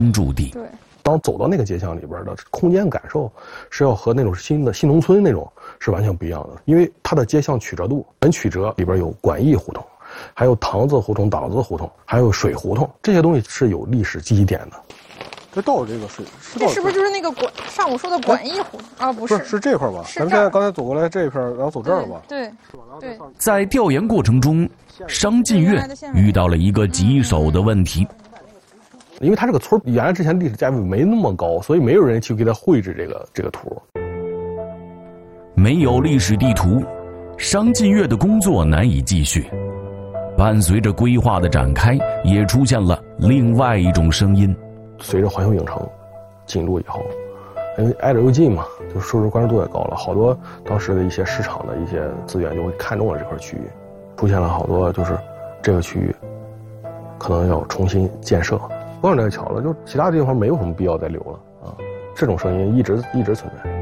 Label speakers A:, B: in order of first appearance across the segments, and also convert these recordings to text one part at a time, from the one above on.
A: 驻地。
B: 对，
C: 当走到那个街巷里边的空间感受，是要和那种新农村那种是完全不一样的，因为它的街巷曲折度很曲折，里边有管驿胡同，还有塘子胡同、党子胡同，还有水胡同，这些东西是有历史记忆点的。
D: 这到这个水，
B: 这是不是就是那个上午说的管驿胡同啊？不是，
D: 是这块吧？咱们现在刚才走过来这一片，然后走这儿吧？
B: 对，对。
A: 在调研过程中，商晋岳遇到了一个棘手的问题。
C: 因为它这个村原来之前历史价位没那么高，所以没有人去给它绘制这个图。
A: 没有历史地图，商晋岳的工作难以继续。伴随着规划的展开，也出现了另外一种声音。
C: 随着环球影城进入以后，因为挨着又近嘛，就受人关注度也高了，好多当时的一些市场的一些资源就会看中了这块区域，出现了好多就是这个区域可能要重新建设。不光这个桥了，就其他地方没有什么必要再留了啊！这种声音一直存在。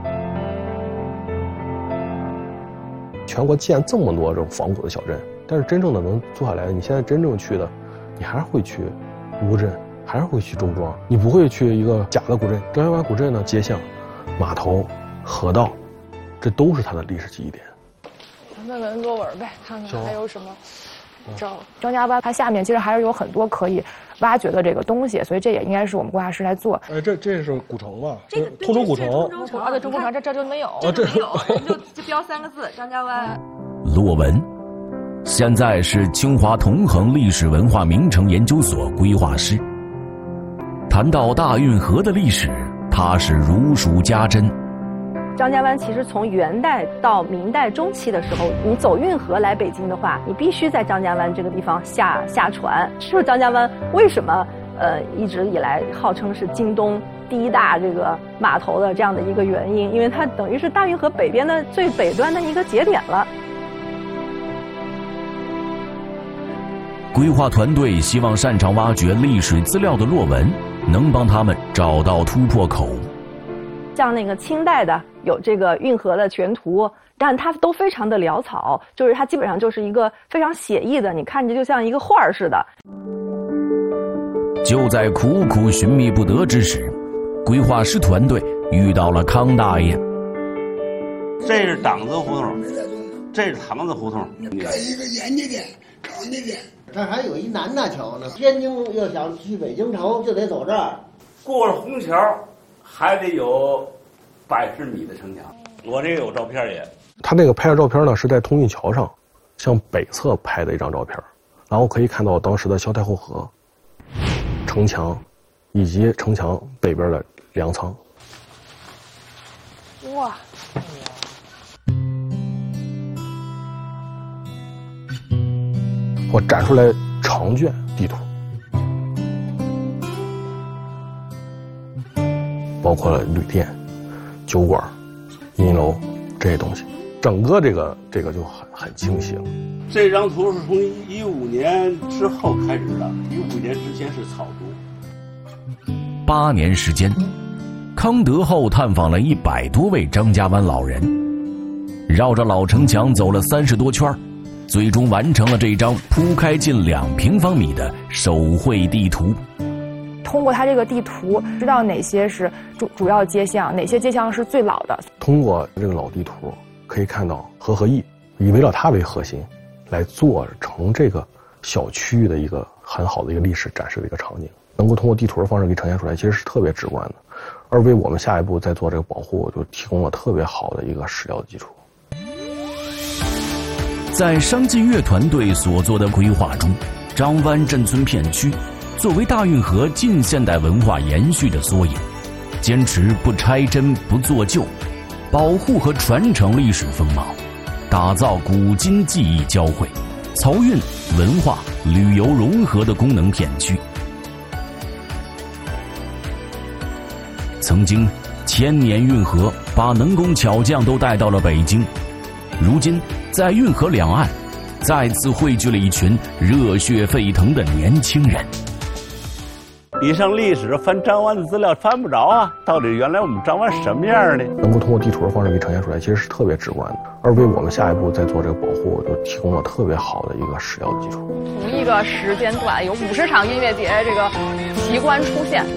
C: 全国建这么多这种仿古的小镇，但是真正的能做下来，你现在真正去的，你还是会去乌镇，还是会去周庄，你不会去一个假的古镇。张家湾古镇的街巷、码头、河道，这都是它的历史记忆点。
B: 问问骆文呗，看看还有什么。
E: 张家湾它下面其实还是有很多可以挖掘的这个东西，所以这也应该是我们规划师来做。
D: 哎，这是古城吧？通州古城。
E: 啊，对，中古城这就没有，
F: 这没有，就标3个字：张家湾。
A: 骆文，现在是清华同衡历史文化名城研究所规划师。谈到大运河的历史，他是如数家珍。
G: 张家湾其实从元代到明代中期的时候，你走运河来北京的话，你必须在张家湾这个地方下船。就是张家湾为什么一直以来号称是京东第一大这个码头的这样的一个原因，因为它等于是大运河北边的最北端的一个节点了。
A: 规划团队希望擅长挖掘历史资料的骆文能帮他们找到突破口。
G: 像那个清代的有这个运河的全图，但它都非常的潦草，就是它基本上就是一个非常写意的，你看着就像一个画似的。
A: 就在苦苦寻觅不得之时，规划师团队遇到了康大爷。
H: 这是党子胡同，这是堂子胡同。
I: 这一个严家店、康家店。
J: 这还有一南大桥呢，天津要想去北京城就得走这儿，
H: 过了虹桥还得有80米的城墙。我这个有照片也。
C: 他那个拍的照片呢，是在通运桥上向北侧拍的一张照片，然后可以看到当时的萧太后河、城墙以及城墙北边的粮仓。
B: 哇！
C: 我展出来长卷地图，包括了旅店、酒馆、银楼这些东西，整个这个就很清晰了。
H: 这张图是从15年之后开始的，15年之前是草图。
A: 8年时间，康德厚探访了100多位张家湾老人，绕着老城墙走了30多圈，最终完成了这张铺开近2平方米的手绘地图。
E: 通过它这个地图，知道哪些是主要街巷，哪些街巷是最老的。
C: 通过这个老地图，可以看到和义以围绕它为核心，来做成这个小区域的一个很好的一个历史展示的一个场景，能够通过地图的方式给呈现出来，其实是特别直观的，而为我们下一步在做这个保护，就提供了特别好的一个史料的基础。
A: 在商晋岳团队所做的规划中，张湾镇村片区作为大运河近现代文化延续的缩影，坚持不拆真不做旧，保护和传承历史风貌，打造古今技艺交汇、漕运、文化、旅游融合的功能片区。曾经千年运河把能工巧匠都带到了北京，如今在运河两岸再次汇聚了一群热血沸腾的年轻人。
H: 你上历史翻张湾的资料翻不着啊，到底原来我们张湾什么样的？
C: 能够通过地图的方式给呈现出来，其实是特别直观的，而为我们下一步在做这个保护，就提供了特别好的一个史料的基础。
B: 同一个时间段有50场音乐节这个奇观出现，